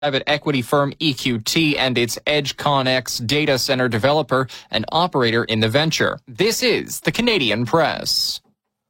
private equity firm EQT and its EdgeConX data center developer and operator in the venture. This is the Canadian Press.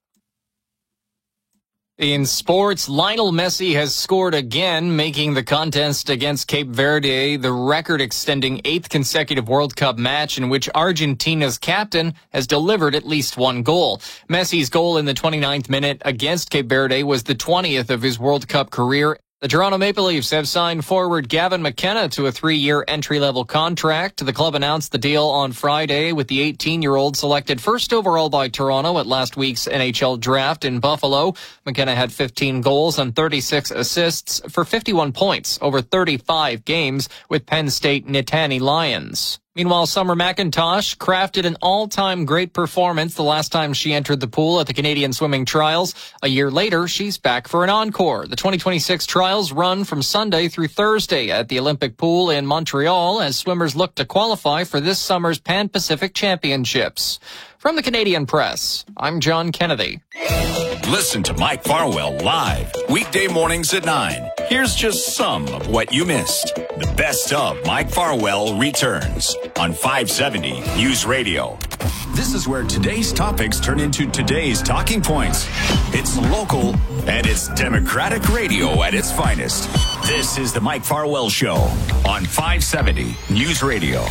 In sports, Lionel Messi has scored again, making the contest against Cape Verde the record-extending 8th consecutive World Cup match in which Argentina's captain has delivered at least one goal. Messi's goal in the 29th minute against Cape Verde was the 20th of his World Cup career. The Toronto Maple Leafs have signed forward Gavin McKenna to a 3-year entry-level contract. The club announced the deal on Friday with the 18-year-old selected first overall by Toronto at last week's NHL draft in Buffalo. McKenna had 15 goals and 36 assists for 51 points over 35 games with Penn State Nittany Lions. Meanwhile, Summer McIntosh crafted an all-time great performance the last time she entered the pool at the Canadian Swimming Trials. A year later, she's back for an encore. The 2026 trials run from Sunday through Thursday at the Olympic Pool in Montreal as swimmers look to qualify for this summer's Pan-Pacific Championships. From the Canadian Press, I'm John Kennedy. Listen to Mike Farwell live, weekday mornings at 9. Here's just some of what you missed. The best of Mike Farwell returns on 570 News Radio. This is where today's topics turn into today's talking points. It's local and it's Democratic radio at at finest. This is the Mike Farwell Show on 570 News Radio.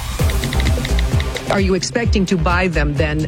Are you expecting to buy them then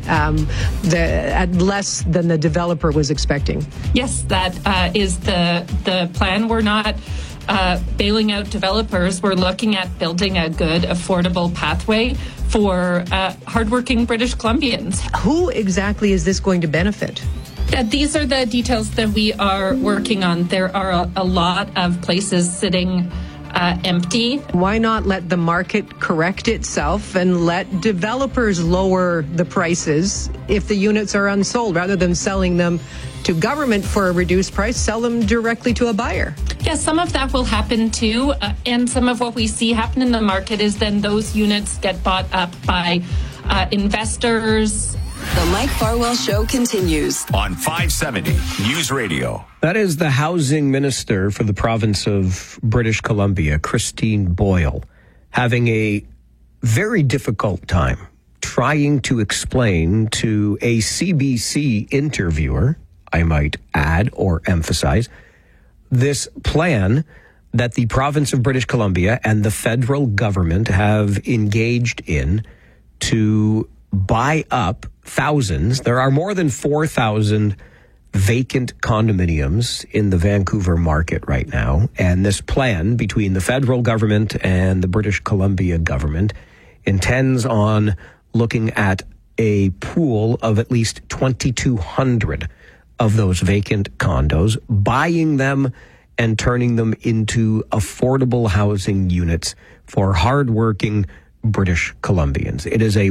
at less than the developer was expecting? Yes, that is the plan. We're not bailing out developers. We're looking at building a good, affordable pathway for hardworking British Columbians. Who exactly is this going to benefit? These are the details that we are working on. There are a lot of places sitting empty. Why not let the market correct itself and let developers lower the prices if the units are unsold rather than selling them to government for a reduced price, sell them directly to a buyer? Yes, some of that will happen too. And some of what we see happen in the market is then those units get bought up by investors. The Mike Farwell Show continues on 570 News Radio. That is the housing minister for the province of British Columbia, Christine Boyle, having a very difficult time trying to explain to a CBC interviewer, I might add or emphasize, this plan that the province of British Columbia and the federal government have engaged in to buy up thousands. There are more than 4,000 vacant condominiums in the Vancouver market right now. And this plan between the federal government and the British Columbia government intends on looking at a pool of at least 2,200 of those vacant condos, buying them and turning them into affordable housing units for hardworking British Columbians. It is a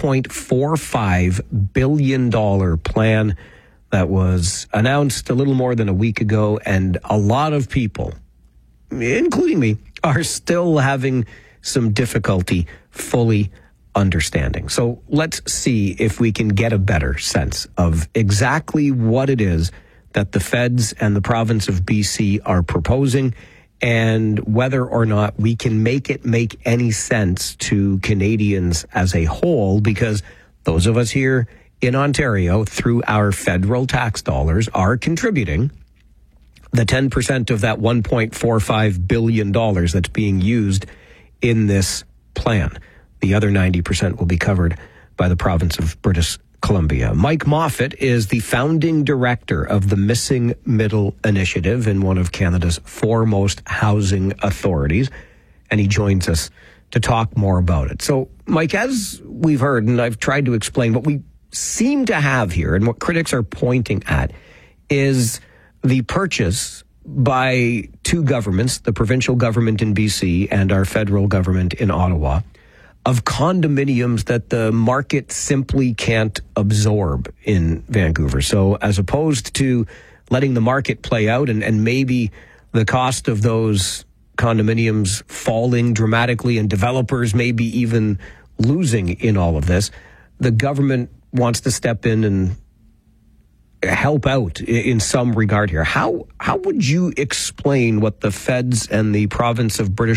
$1.45 billion plan that was announced a little more than a week ago, and a lot of people, including me, are still having some difficulty fully understanding. So let's see if we can get a better sense of exactly what it is that the feds and the province of BC are proposing, and whether or not we can make it make any sense to Canadians as a whole, because those of us here in Ontario, through our federal tax dollars, are contributing the 10% of that $1.45 billion that's being used in this plan. The other 90% will be covered by the province of British Columbia. Mike Moffat is the founding director of the Missing Middle Initiative in one of Canada's foremost housing authorities, and he joins us to talk more about it. So, Mike, as we've heard, and I've tried to explain, what we seem to have here and what critics are pointing at is the purchase by two governments, the provincial government in BC and our federal government in Ottawa, of condominiums that the market simply can't absorb in Vancouver. So as opposed to letting the market play out and maybe the cost of those condominiums falling dramatically and developers maybe even losing in all of this, the government wants to step in and help out in some regard here. How would you explain what the feds and the province of British